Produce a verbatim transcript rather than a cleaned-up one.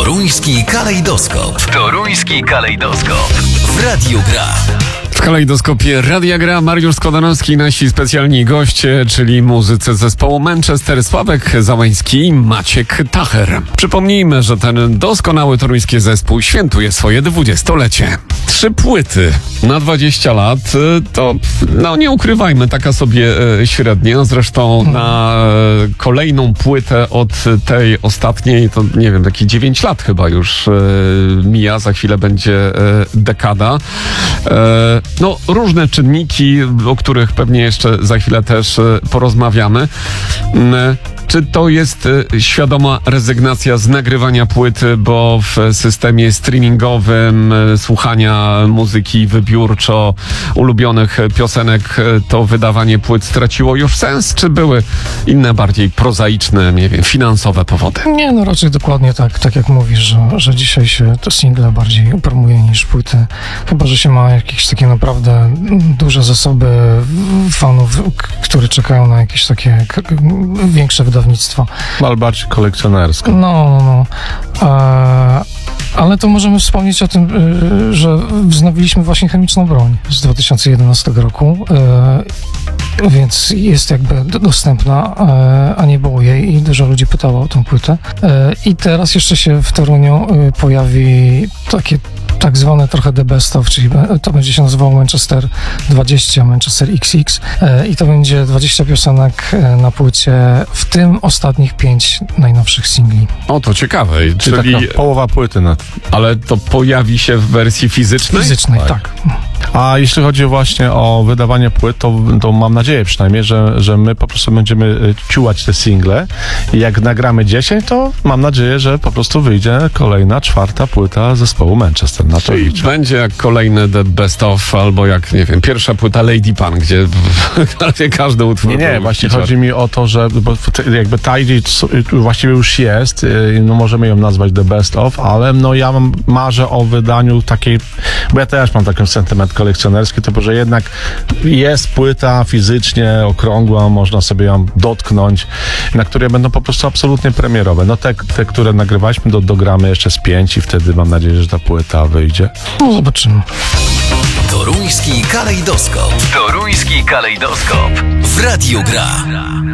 Toruński kalejdoskop. Toruński kalejdoskop. W Radiu Gra. W kalejdoskopie Radia Gra Mariusz Składanowski, nasi specjalni goście, czyli muzycy zespołu Manchester, Sławek Załański i Maciek Tacher. Przypomnijmy, że ten doskonały toruński zespół świętuje swoje dwudziestolecie. Trzy płyty na dwadzieścia lat, to no nie ukrywajmy, taka sobie e, średnia. Zresztą na e, kolejną płytę od tej ostatniej, to nie wiem, takie dziewięć lat chyba już e, mija, za chwilę będzie e, dekada. E, no różne czynniki, o których pewnie jeszcze za chwilę też e, porozmawiamy. E, Czy to jest y, świadoma rezygnacja z nagrywania płyty, bo w systemie streamingowym y, słuchania muzyki wybiórczo ulubionych piosenek y, to wydawanie płyt straciło już sens? Czy były inne, bardziej prozaiczne, nie wiem, finansowe powody? Nie, no raczej dokładnie tak, tak jak mówisz, że, że dzisiaj się to single bardziej promuje niż płyty. Chyba że się ma jakieś takie naprawdę duże zasoby fanów, k- które czekają na jakieś takie k- większe wydawnictwo. Ale bardziej kolekcjonerskie. No, no, no. E, ale to możemy wspomnieć o tym, y, że wznowiliśmy właśnie Chemiczną Broń z dwa tysiące jedenastego roku, e, więc jest jakby d- dostępna, e, a nie było jej i dużo ludzi pytało o tą płytę. E, I teraz jeszcze się w Toruniu y, pojawi takie tak zwane trochę The Best Of, czyli be- to będzie się nazywało Manchester dwadzieścia, Manchester iks iks e, i to będzie dwadzieścia piosenek e, na płycie, w tym ostatnich pięć najnowszych singli. O, to ciekawe. Czyli, Czyli, taka połowa płyty. Na... ale to pojawi się w wersji fizycznej? Fizycznej, Tak. tak. A jeśli chodzi właśnie o wydawanie płyt, to, to mam nadzieję przynajmniej, że, że my po prostu będziemy y, ciułać te single i jak nagramy dziesięć, to mam nadzieję, że po prostu wyjdzie kolejna, czwarta płyta zespołu Manchester. Na to Czyli liczę. będzie jak kolejny The Best Of, albo jak, nie wiem, pierwsza płyta Lady Pan, gdzie prawie każdy utwór... Nie, nie, był właśnie feature. chodzi mi o to, że bo te- jakby Tidy właściwie już jest, y, no możemy ją nazwać The Best Of, ale no ja mam, marzę o wydaniu takiej, bo ja też mam taki sentyment kolekcjonerski, to że jednak jest płyta fizycznie okrągła, można sobie ją dotknąć, na której będą po prostu absolutnie premierowe. No te, te które nagrywaliśmy, do, dogramy jeszcze z pięć i wtedy mam nadzieję, że ta płyta wyjdzie. No zobaczymy. Toruński kalejdoskop. Toruński kalejdoskop. W Radiu Gra.